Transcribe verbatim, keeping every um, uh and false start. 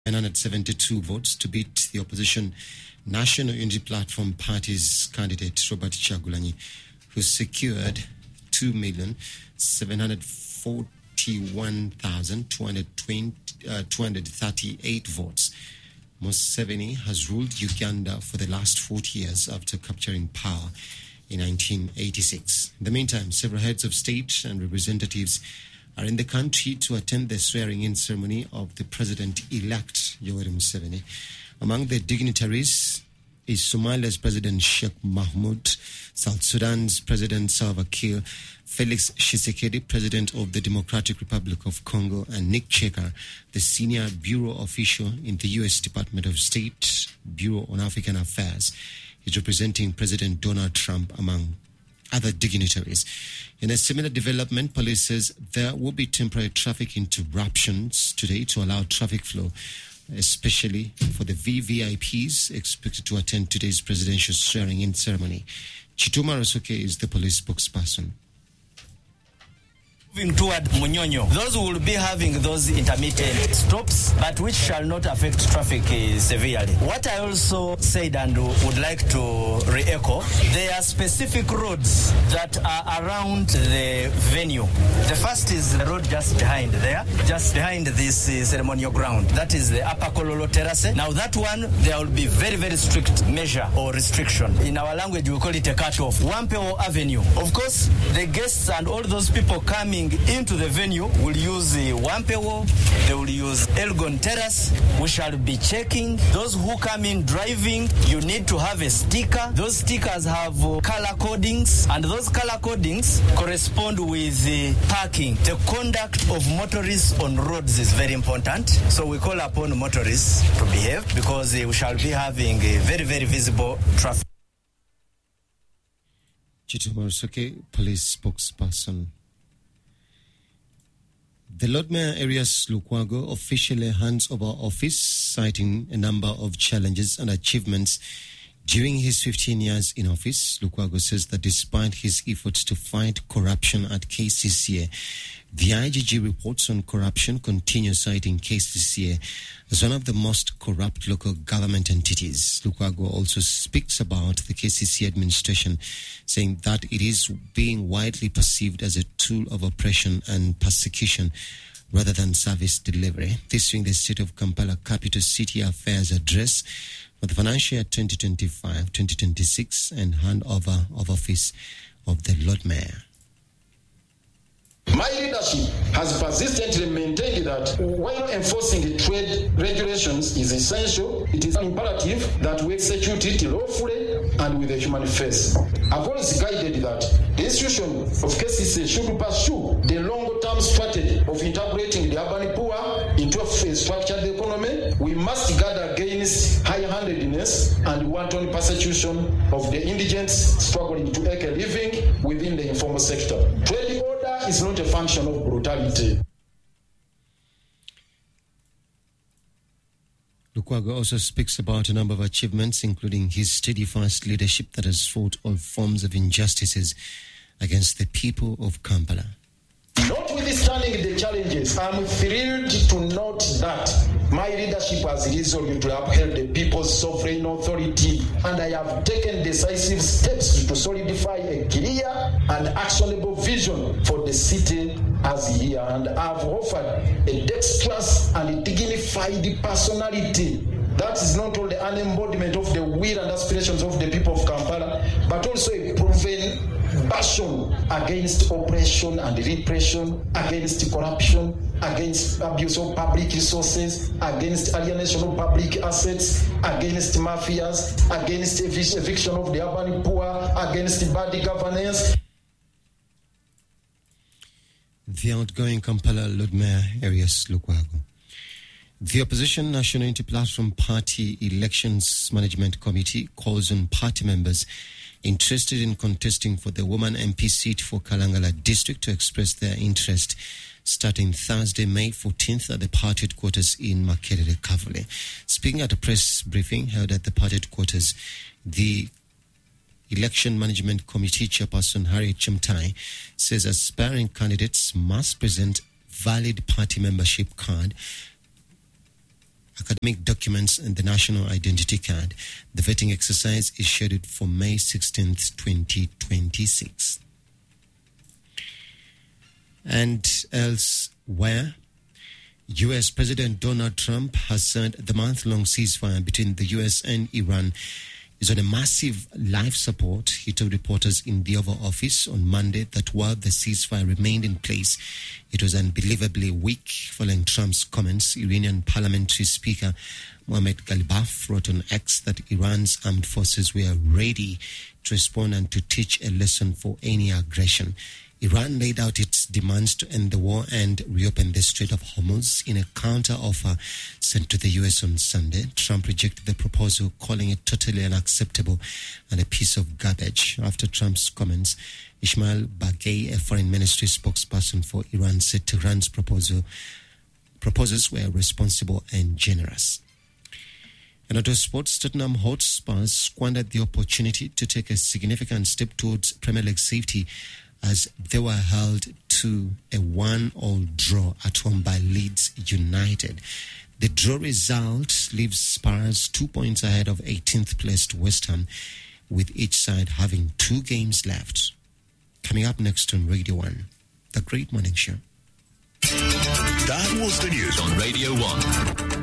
nine hundred seventy-two votes to beat the opposition National Unity Platform Party's candidate Robert Kyagulanyi, who secured two million seven hundred forty-one thousand two hundred thirty-eight votes. Museveni has ruled Uganda for the last forty years after capturing power in nineteen eighty-six. In the meantime, several heads of state and representatives are in the country to attend the swearing-in ceremony of the president-elect Yoweri Museveni. Among the dignitaries is Somalia's President Sheikh Mahmoud, South Sudan's President Salva Kiir, Felix Tshisekedi, President of the Democratic Republic of Congo, and Nick Checker, the senior bureau official in the U S Department of State Bureau on African Affairs. He's representing President Donald Trump, among other dignitaries. In a similar development, police says there will be temporary traffic interruptions today to allow traffic flow, especially for the V V I Ps expected to attend today's presidential swearing-in ceremony. Chituma Rasoke is the police spokesperson. Moving toward Munyonyo, those will be having those intermittent stops, but which shall not affect traffic uh, severely. What I also said and would like to re-echo, there are specific roads that are around the venue. The first is the road just behind there, just behind this uh, ceremonial ground. That is the Upper Kololo Terrace. Now that one, there will be very, very strict measure or restriction. In our language, we call it a cut-off. Wampeo Avenue. Of course, the guests and all those people coming into the venue will use the Wampewo, they will use Elgon Terrace. We shall be checking. Those who come in driving, you need to have a sticker. Those stickers have uh, color codings, and those color codings correspond with the parking. The conduct of motorists on roads is very important, so we call upon motorists to behave, because uh, we shall be having a very, very visible traffic. Chituma Rasoke, police spokesperson. The Lord Mayor Erias Lukwago officially hands over office, citing a number of challenges and achievements during his fifteen years in office. Lukwago says that despite his efforts to fight corruption at K C C A, the I G G reports on corruption continue, citing K C C A as one of the most corrupt local government entities. Lukwago also speaks about the K C C A administration, saying that it is being widely perceived as a tool of oppression and persecution rather than service delivery. This during the State of Kampala Capital City Affairs address for the financial year twenty twenty-five twenty twenty-six and handover of office of the Lord Mayor. My leadership has persistently maintained that while enforcing trade regulations is essential, it is imperative that we execute it lawfully and with a human face. I've always guided that the institution of K C C A should pursue the long-term strategy of integrating the urban poor into a structured economy. We must guard against high-handedness and wanton persecution of the indigent struggling to make a living within the informal sector. Trade order is not a function of brutality. Lukwago also speaks about a number of achievements, including his steadfast leadership that has fought all forms of injustices against the people of Kampala. Notwithstanding the challenges, I'm thrilled to note that my leadership has resolved to uphold the people's sovereign authority, and I have taken decisive steps to solidify a clear and actionable vision for the city as here, and I've offered a dexterous and dignified personality that is not only an embodiment of the will and aspirations of the people of Kampala, but also a proven passion against oppression and repression, against corruption, against abuse of public resources, against alienation of public assets, against mafias, against eviction of the urban poor, against bad governance. The outgoing Kampala Lord Mayor Erias Lukwago. The opposition National Unity Platform Party Elections Management Committee calls on party members interested in contesting for the woman M P seat for Kalangala District to express their interest starting Thursday, May fourteenth at the party headquarters in Makerere, Kavule. Speaking at a press briefing held at the party headquarters, the Election Management Committee Chairperson Harriet Chemtai says aspiring candidates must present valid party membership card academic documents, and the national identity card. The vetting exercise is scheduled for May sixteenth, twenty twenty-six. And elsewhere, U S President Donald Trump has said the month-long ceasefire between the U S and Iran is on a massive life support. He told reporters in the Oval Office on Monday that while the ceasefire remained in place, it was unbelievably weak. Following Trump's comments, Iranian parliamentary speaker Mohammad Ghalibaf wrote on X that Iran's armed forces were ready to respond and to teach a lesson for any aggression. Iran laid out its demands to end the war and reopen the Strait of Hormuz in a counter-offer sent to the U S on Sunday. Trump rejected the proposal, calling it totally unacceptable and a piece of garbage. After Trump's comments, Ismail Baghei, a foreign ministry spokesperson for Iran, said Tehran's proposal, proposals were responsible and generous. In other sports, Tottenham Hotspurs squandered the opportunity to take a significant step towards Premier League safety as they were held to a one-all draw at home by Leeds United. The draw result leaves Spurs two points ahead of eighteenth placed West Ham, with each side having two games left. Coming up next on Radio one, The Great Morning Show. That was the news on Radio one.